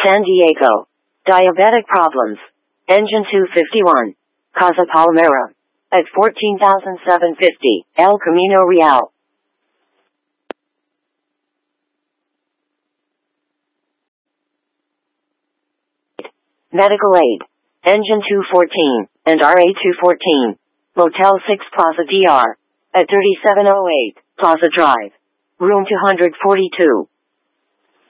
San Diego. Diabetic problems. Engine 251. Casa Palmera. At 14,750. El Camino Real. Medical aid. Engine 214, and RA 214. Motel 6 Plaza DR. At 3708, Plaza Drive. Room 242.